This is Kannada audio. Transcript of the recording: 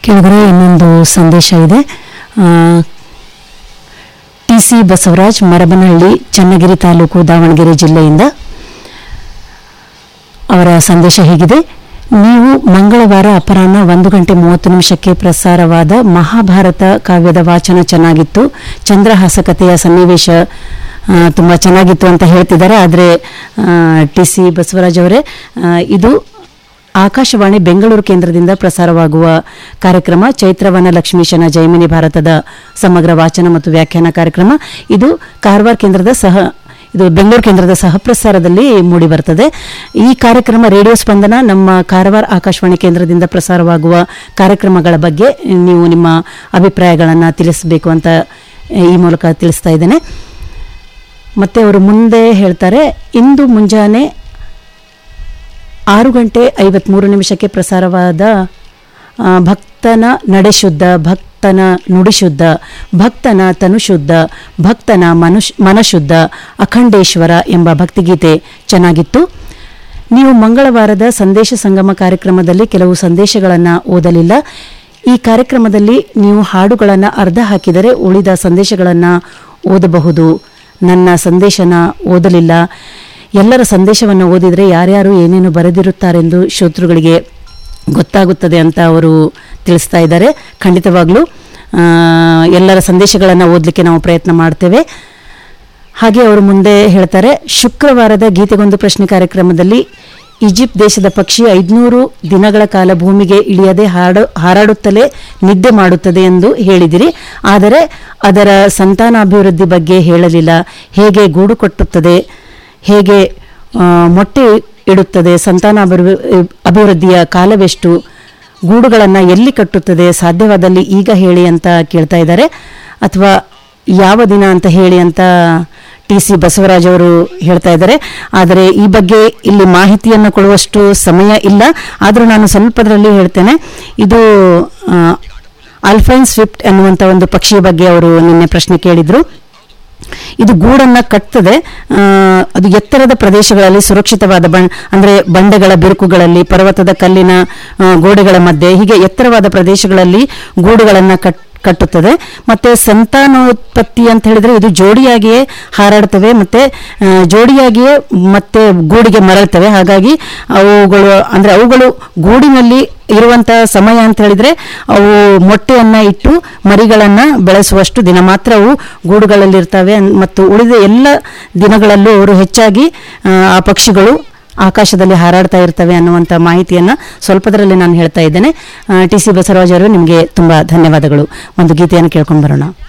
ಕೇಳಿದ್ರೆ ಇನ್ನೊಂದು ಸಂದೇಶ ಇದೆ. TC ಬಸವರಾಜ್, ಮರಬನಹಳ್ಳಿ, ಚನ್ನಗಿರಿ ತಾಲೂಕು, ದಾವಣಗೆರೆ ಜಿಲ್ಲೆಯಿಂದ. ಅವರ ಸಂದೇಶ ಹೀಗಿದೆ: ನೀವು ಮಂಗಳವಾರ ಅಪರಾಹ್ನ 1:30 ಪ್ರಸಾರವಾದ ಮಹಾಭಾರತ ಕಾವ್ಯದ ವಾಚನ ಚೆನ್ನಾಗಿತ್ತು. ಚಂದ್ರಹಾಸ ಕಥೆಯ ಸನ್ನಿವೇಶ ತುಂಬ ಚೆನ್ನಾಗಿತ್ತು ಅಂತ ಹೇಳ್ತಿದ್ದಾರೆ. ಆದರೆ TC ಬಸವರಾಜ್ ಅವರೇ, ಇದು ಆಕಾಶವಾಣಿ ಬೆಂಗಳೂರು ಕೇಂದ್ರದಿಂದ ಪ್ರಸಾರವಾಗುವ ಕಾರ್ಯಕ್ರಮ ಚೈತ್ರವನ ಲಕ್ಷ್ಮೀಶನ ಜೈಮಿನಿ ಭಾರತದ ಸಮಗ್ರ ವಾಚನ ಮತ್ತು ವ್ಯಾಖ್ಯಾನ ಕಾರ್ಯಕ್ರಮ. ಇದು ಕಾರವಾರ ಕೇಂದ್ರದ ಇದು ಬೆಂಗಳೂರು ಕೇಂದ್ರದ ಸಹಪ್ರಸಾರದಲ್ಲಿ ಮೂಡಿ ಬರ್ತದೆ. ಈ ಕಾರ್ಯಕ್ರಮ ರೇಡಿಯೋ ಸ್ಪಂದನ ನಮ್ಮ ಕಾರವಾರ ಆಕಾಶವಾಣಿ ಕೇಂದ್ರದಿಂದ ಪ್ರಸಾರವಾಗುವ ಕಾರ್ಯಕ್ರಮಗಳ ಬಗ್ಗೆ ನೀವು ನಿಮ್ಮ ಅಭಿಪ್ರಾಯಗಳನ್ನು ತಿಳಿಸಬೇಕು ಅಂತ ಈ ಮೂಲಕ ತಿಳಿಸ್ತಾ ಇದ್ದೇನೆ. ಮತ್ತೆ ಅವರು ಮುಂದೆ ಹೇಳ್ತಾರೆ, ಇಂದು ಮುಂಜಾನೆ 6:53 ಪ್ರಸಾರವಾದ ಭಕ್ತನ ನಡೆಶುದ್ಧ, ಭಕ್ತನ ನುಡಿಶುದ್ಧ, ಭಕ್ತನ ತನುಶುದ್ಧ, ಭಕ್ತನ ಮನಶುದ್ಧ, ಅಖಂಡೇಶ್ವರ ಎಂಬ ಭಕ್ತಿಗೀತೆ ಚೆನ್ನಾಗಿತ್ತು. ನೀವು ಮಂಗಳವಾರದ ಸಂದೇಶ ಸಂಗಮ ಕಾರ್ಯಕ್ರಮದಲ್ಲಿ ಕೆಲವು ಸಂದೇಶಗಳನ್ನು ಓದಲಿಲ್ಲ. ಈ ಕಾರ್ಯಕ್ರಮದಲ್ಲಿ ನೀವು ಹಾಡುಗಳನ್ನು ಅರ್ಧ ಹಾಕಿದರೆ ಉಳಿದ ಸಂದೇಶಗಳನ್ನು ಓದಬಹುದು. ನನ್ನ ಸಂದೇಶನ ಓದಲಿಲ್ಲ. ಎಲ್ಲರ ಸಂದೇಶವನ್ನು ಓದಿದರೆ ಯಾರ್ಯಾರು ಏನೇನು ಬರೆದಿರುತ್ತಾರೆಂದು ಶ್ರೋತೃಗಳಿಗೆ ಗೊತ್ತಾಗುತ್ತದೆ ಅಂತ ಅವರು ತಿಳಿಸ್ತಾ ಇದ್ದಾರೆ. ಖಂಡಿತವಾಗ್ಲೂ ಎಲ್ಲರ ಸಂದೇಶಗಳನ್ನು ಓದಲಿಕ್ಕೆ ನಾವು ಪ್ರಯತ್ನ ಮಾಡ್ತೇವೆ. ಹಾಗೆ ಅವರು ಮುಂದೆ ಹೇಳ್ತಾರೆ, ಶುಕ್ರವಾರದ ಗೀತೆಗೊಂದು ಪ್ರಶ್ನೆ ಕಾರ್ಯಕ್ರಮದಲ್ಲಿ ಈಜಿಪ್ಟ್ ದೇಶದ ಪಕ್ಷಿ 500 ದಿನಗಳ ಕಾಲ ಭೂಮಿಗೆ ಇಳಿಯದೆ ಹಾರಾಡುತ್ತಲೇ ನಿದ್ದೆ ಮಾಡುತ್ತದೆ ಎಂದು ಹೇಳಿದಿರಿ. ಆದರೆ ಅದರ ಸಂತಾನಾಭಿವೃದ್ಧಿ ಬಗ್ಗೆ ಹೇಳಲಿಲ್ಲ. ಹೇಗೆ ಗೂಡು ಕಟ್ಟುತ್ತದೆ, ಹೇಗೆ ಮೊಟ್ಟೆ ಇಡುತ್ತದೆ, ಅಭಿವೃದ್ಧಿಯ ಕಾಲವೆಷ್ಟು, ಗೂಡುಗಳನ್ನು ಎಲ್ಲಿ ಕಟ್ಟುತ್ತದೆ, ಸಾಧ್ಯವಾದಲ್ಲಿ ಈಗ ಹೇಳಿ ಅಂತ ಕೇಳ್ತಾ ಇದ್ದಾರೆ. ಅಥವಾ ಯಾವ ದಿನ ಅಂತ ಹೇಳಿ ಅಂತ TC ಬಸವರಾಜ್ ಅವರು ಹೇಳ್ತಾ ಇದ್ದಾರೆ. ಆದರೆ ಈ ಬಗ್ಗೆ ಇಲ್ಲಿ ಮಾಹಿತಿಯನ್ನು ಕೊಡುವಷ್ಟು ಸಮಯ ಇಲ್ಲ. ಆದರೂ ನಾನು ಸ್ವಲ್ಪದರಲ್ಲಿ ಹೇಳ್ತೇನೆ. ಇದು ಅಲ್ಫೈನ್ ಸ್ವಿಫ್ಟ್ ಎನ್ನುವಂಥ ಒಂದು ಪಕ್ಷಿಯ ಬಗ್ಗೆ ಅವರು ನಿನ್ನೆ ಪ್ರಶ್ನೆ ಕೇಳಿದರು. ಇದು ಗೂಡನ್ನು ಕಟ್ತದೆ. ಅದು ಎತ್ತರದ ಪ್ರದೇಶಗಳಲ್ಲಿ ಸುರಕ್ಷಿತವಾದ ಅಂದರೆ ಬಂಡೆಗಳ ಬಿರುಕುಗಳಲ್ಲಿ, ಪರ್ವತದ ಕಲ್ಲಿನ ಗೋಡೆಗಳ ಮಧ್ಯೆ, ಹೀಗೆ ಎತ್ತರವಾದ ಪ್ರದೇಶಗಳಲ್ಲಿ ಗೂಡುಗಳನ್ನು ಕಟ್ಟುತ್ತದೆ. ಮತ್ತು ಸಂತಾನೋತ್ಪತ್ತಿ ಅಂತ ಹೇಳಿದ್ರೆ ಇದು ಜೋಡಿಯಾಗಿಯೇ ಹಾರಾಡ್ತವೆ, ಮತ್ತು ಜೋಡಿಯಾಗಿಯೇ ಮತ್ತೆ ಗೂಡಿಗೆ ಮರಳ್ತವೆ. ಹಾಗಾಗಿ ಅವುಗಳು ಗೂಡಿನಲ್ಲಿ ಇರುವಂಥ ಸಮಯ ಅಂತ ಹೇಳಿದ್ರೆ ಅವು ಮೊಟ್ಟೆಯನ್ನು ಇಟ್ಟು ಮರಿಗಳನ್ನು ಬೆಳೆಸುವಷ್ಟು ದಿನ ಮಾತ್ರ ಅವು ಗೂಡುಗಳಲ್ಲಿರ್ತವೆ. ಮತ್ತು ಉಳಿದ ಎಲ್ಲ ದಿನಗಳಲ್ಲೂ ಅವರು ಹೆಚ್ಚಾಗಿ ಆ ಪಕ್ಷಿಗಳು ಆಕಾಶದಲ್ಲಿ ಹಾರಾಡ್ತಾ ಇರ್ತವೆ ಅನ್ನುವಂಥ ಮಾಹಿತಿಯನ್ನು ಸ್ವಲ್ಪದರಲ್ಲಿ ನಾನು ಹೇಳ್ತಾ ಇದ್ದೇನೆ. TC ಬಸವರಾಜ್ ಅವರು, ನಿಮಗೆ ತುಂಬ ಧನ್ಯವಾದಗಳು. ಒಂದು ಗೀತೆಯನ್ನು ಕೇಳ್ಕೊಂಡು ಬರೋಣ.